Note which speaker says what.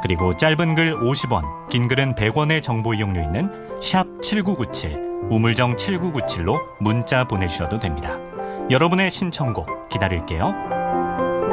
Speaker 1: 그리고 짧은 글 50원, 긴 글은 100원의 정보 이용료 있는 샵 7997, 우물정 7997로 문자 보내주셔도 됩니다. 여러분의 신청곡 기다릴게요.